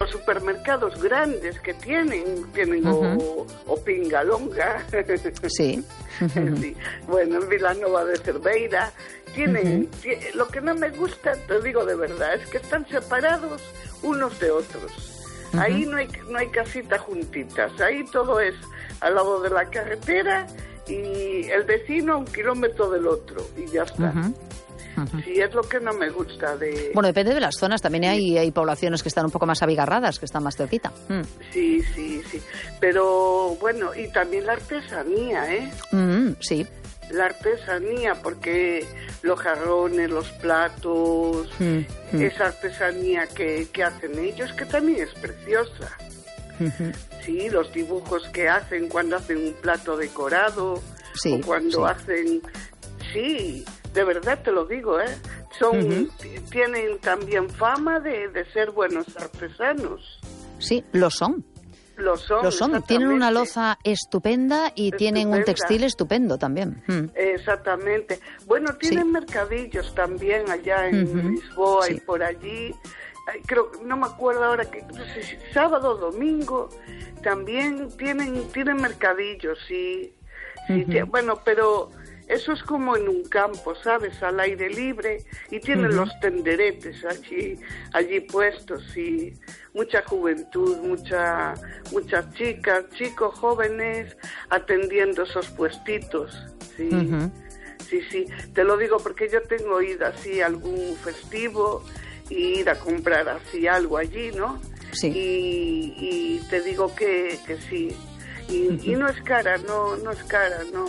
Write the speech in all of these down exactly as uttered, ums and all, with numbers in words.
los supermercados grandes que tienen, tienen uh-huh. o, o Pingalonga. Sí. Sí. Bueno, en Vilanova de Cerveira tienen, uh-huh. t- lo que no me gusta, te digo de verdad, es que están separados unos de otros. Uh-huh. Ahí no hay, no hay casitas juntitas, ahí todo es al lado de la carretera y el vecino a un kilómetro del otro y ya está. Uh-huh. Uh-huh. Sí, es lo que no me gusta de... Bueno, depende de las zonas. También hay, hay poblaciones que están un poco más abigarradas, que están más cerquita. Mm. Sí, sí, sí. Pero, bueno, y también la artesanía, ¿eh? Mm, sí. La artesanía, porque los jarrones, los platos, mm, mm. esa artesanía que, que hacen ellos, que también es preciosa. Uh-huh. Sí, los dibujos que hacen cuando hacen un plato decorado, sí, o cuando sí. hacen... Sí... De verdad te lo digo, ¿eh? Son, uh-huh. t- tienen también fama de, de ser buenos artesanos. Sí, lo son. Lo son, Lo son. Tienen una loza estupenda y estupenda. Tienen un textil estupendo también. Mm. Exactamente. Bueno, tienen sí. mercadillos también allá en uh-huh. Lisboa sí. y por allí. Creo, no me acuerdo ahora, que no sé si sábado o domingo también tienen, tienen mercadillos, sí. sí uh-huh. t- bueno, pero... Eso es como en un campo, ¿sabes? Al aire libre. Y tienen uh-huh. los tenderetes allí, allí puestos. Y mucha juventud, mucha, muchas chicas, chicos jóvenes atendiendo esos puestitos. Sí, uh-huh. sí, sí. Te lo digo porque yo tengo ido así a algún festivo y ir a comprar así algo allí, ¿no? Sí. Y, y te digo que, que sí. Y, uh-huh. y no es cara, no, no es cara, no.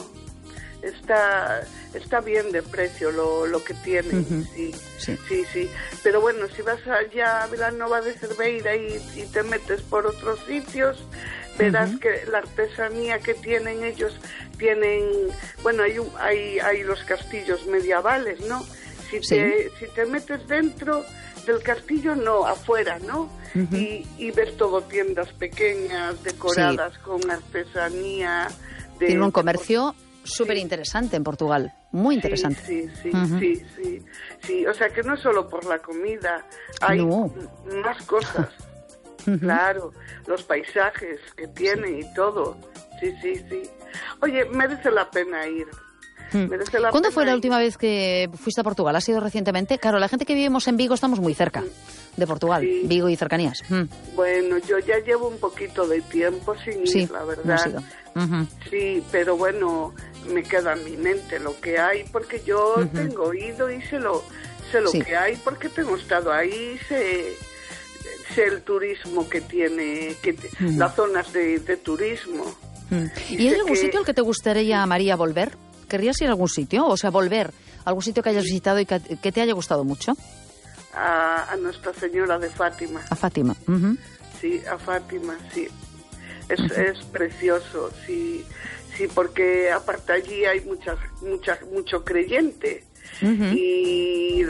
Está está bien de precio lo, lo que tienen, uh-huh. sí, sí, sí, sí. Pero bueno, si vas allá a Vilanova de Cerveira y, y te metes por otros sitios, verás uh-huh. que la artesanía que tienen ellos, tienen, bueno, hay un, hay, hay los castillos medievales, ¿no? Si sí. te, si te metes dentro del castillo, no, afuera, ¿no? Uh-huh. Y, y ves todo tiendas pequeñas, decoradas sí. con artesanía. De, Tiene un comercio... Súper interesante en Portugal, muy interesante. Sí, sí, sí, uh-huh. sí, sí, sí, o sea que no es solo por la comida, hay no. m- más cosas, uh-huh. claro, los paisajes que tienen sí. y todo, sí, sí, sí. Oye, merece la pena ir. Merece la ¿Cuándo pena fue la ir? última vez que fuiste a Portugal? ¿Ha sido recientemente? Claro, la gente que vivimos en Vigo estamos muy cerca de Portugal, sí. Vigo y cercanías. Mm. Bueno, yo ya llevo un poquito de tiempo sin sí, ir, la verdad. Uh-huh. Sí, pero bueno, me queda en mi mente lo que hay, porque yo uh-huh. tengo oído y sé lo, sé lo sí. que hay, porque tengo estado ahí, sé, sé el turismo que tiene, que te, uh-huh. las zonas de, de turismo. Uh-huh. ¿Y, ¿Y hay algún que... sitio al que te gustaría, María, volver? ¿Querrías ir a algún sitio? O sea, volver a algún sitio que hayas visitado y que, que te haya gustado mucho. A, a Nuestra Señora de Fátima. A Fátima. Uh-huh. Sí, a Fátima, sí. Es, uh-huh. es precioso, sí, sí, porque aparte allí hay muchas, muchas, mucho creyente. Uh-huh. Y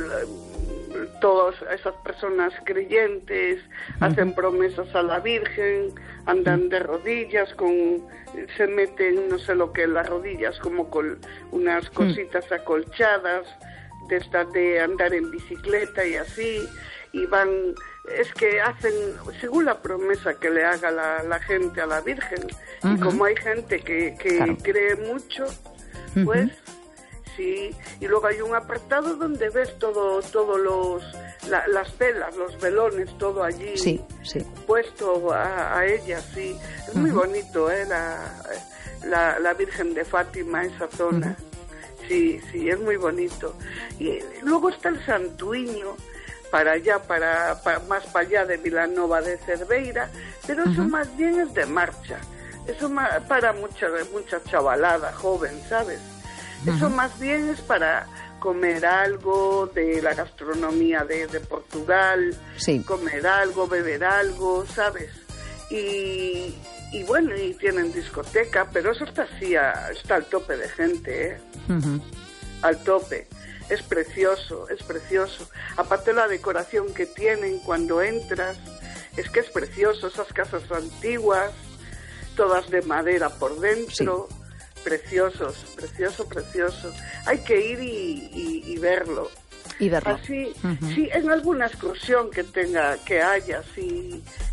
todas esas personas creyentes uh-huh. hacen promesas a la Virgen, andan uh-huh. de rodillas, con se meten no sé lo que en las rodillas, como con unas cositas uh-huh. acolchadas, de estas de andar en bicicleta y así, y van, es que hacen según la promesa que le haga la, la gente a la Virgen, uh-huh. y como hay gente que, que claro. cree mucho, pues uh-huh. sí, y luego hay un apartado donde ves todo, todos los la, las velas, los velones, todo allí sí, sí. puesto a, a ella, sí, es uh-huh. muy bonito, eh, la, la, la Virgen de Fátima, esa zona. Uh-huh. Sí, sí, es muy bonito. Y luego está el Santuiño, para allá, para, para más para allá de Vilanova de Cerveira, pero eso uh-huh. más bien es de marcha. Eso más, para mucha, mucha chavalada joven, ¿sabes? Uh-huh. Eso más bien es para comer algo de la gastronomía de, de Portugal, sí. comer algo, beber algo, ¿sabes? Y... Y bueno, y tienen discoteca, pero eso está así, a, está al tope de gente, ¿eh? Uh-huh. Al tope. Es precioso, es precioso. Aparte la decoración que tienen cuando entras, es que es precioso. Esas casas antiguas, todas de madera por dentro, sí. preciosos, precioso, precioso. Hay que ir y, y, y verlo. Y verlo. Así, uh-huh. sí, en alguna excursión que tenga, que haya, sí,